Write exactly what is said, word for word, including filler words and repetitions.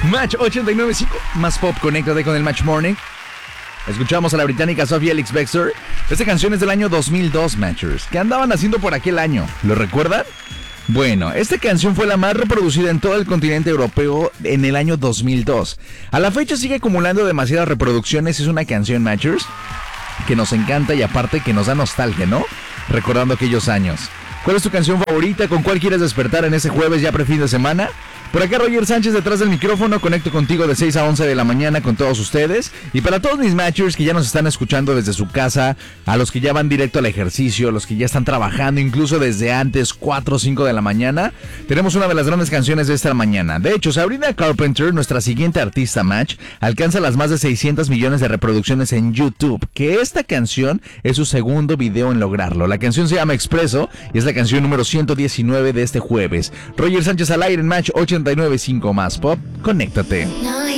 Match ochenta y nueve punto cinco más pop, conéctate con el Match Morning. Escuchamos a la británica Sophie Ellis-Bextor. Esta canción es del año dos mil dos, Matchers. ¿Qué andaban haciendo por aquel año? ¿Lo recuerdan? Bueno, esta canción fue la más reproducida en todo el continente europeo en el año dos mil dos. A la fecha sigue acumulando demasiadas reproducciones. Es una canción, Matchers, que nos encanta y aparte que nos da nostalgia, ¿no? Recordando aquellos años. ¿Cuál es tu canción favorita? ¿Con cuál quieres despertar en ese jueves ya pre-fin de semana? Por acá Roger Sánchez detrás del micrófono, conecto contigo de seis a once de la mañana con todos ustedes. Y para todos mis matchers que ya nos están escuchando desde su casa, a los que ya van directo al ejercicio, a los que ya están trabajando incluso desde antes, cuatro o cinco de la mañana, tenemos una de las grandes canciones de esta mañana. De hecho, Sabrina Carpenter, nuestra siguiente artista match, alcanza las más de seiscientos millones de reproducciones en YouTube, que esta canción es su segundo video en lograrlo. La canción se llama Expreso y es la canción número ciento diecinueve de este jueves. Roger Sánchez al aire en Match ochenta y nueve punto cinco más pop, conéctate.